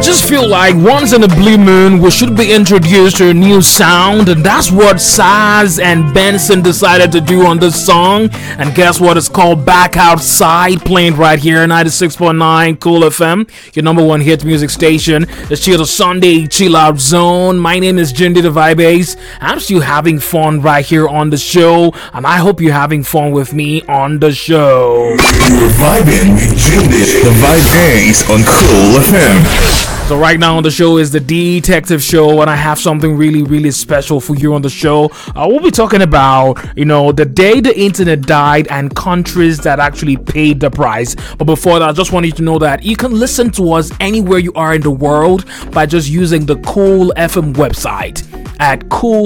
just feel like once in a blue moon we should be introduced to a new sound, and that's what Saz and Benson decided to do on this song. And guess what? It's called Back Outside, playing right here 96.9 Cool FM, your number one hit music station. It's Chill Sunday Chill Out Zone. My name is Jindy the Vibase. I'm still having fun right here on the show, and I hope you're having fun with me on the show. You're vibing with Jindy the Vibase on Cool FM. So right now on the show is the Detective Show, and I have something really special for you on the show. We'll be talking about, the day the internet died and countries that actually paid the price. But before that, I just want you to know that you can listen to us anywhere you are in the world by just using the Cool FM website at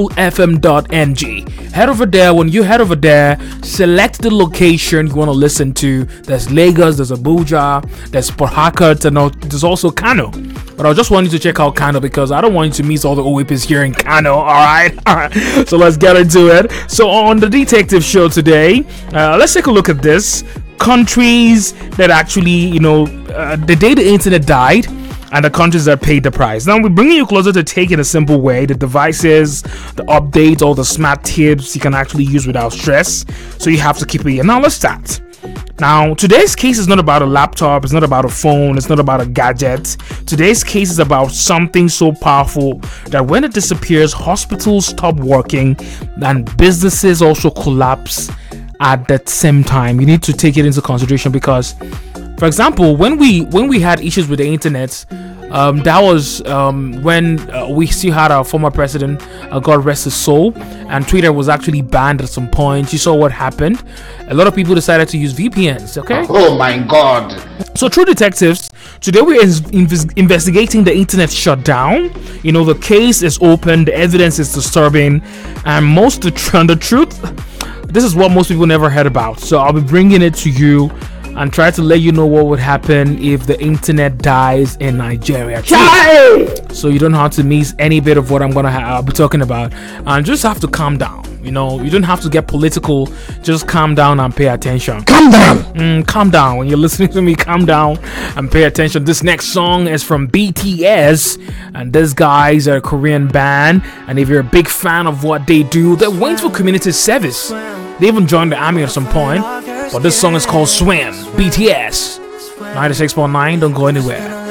coolfm.ng. Head over there. When you head over there, select the location you want to listen to. There's Lagos, there's Abuja, there's Port Harcourt, and there's also Kano. But I just want you to check out Kano because I don't want you to miss all the OAPs here in Kano. Alright? So let's get into it. So on the Detective Show today, let's take a look at this. Countries that actually, the day the internet died, and the countries that paid the price. Now we're bringing you closer to take in a simple way the devices, the updates, all the smart tips you can actually use without stress. So you have to keep it here. Now let's start. Now today's case is not about a laptop, it's not about a phone, it's not about a gadget. Today's case is about something so powerful that when it disappears, hospitals stop working and businesses also collapse at that same time. You need to take it into consideration because, for example, when we had issues with the internet, that was when we still had our former president, God rest his soul, and Twitter was actually banned at some point. You saw what happened. A lot of people decided to use VPNs. Okay. Oh my God. So True Detectives, today we're investigating the internet shutdown. The case is open, the evidence is disturbing, and the truth, this is what most people never heard about. So I'll be bringing it to you and try to let you know what would happen if the internet dies in Nigeria too. So you don't have to miss any bit of what I'm gonna be talking about, and just have to calm down. You don't have to get political. Just calm down and pay attention. Calm down. Calm down when you're listening to me. Calm down and pay attention. This next song is from BTS, and these guys are a Korean band. And if you're a big fan of what they do, they went for community service. They even joined the army at some point. But this song is called Swim. BTS 96.9. Don't go anywhere.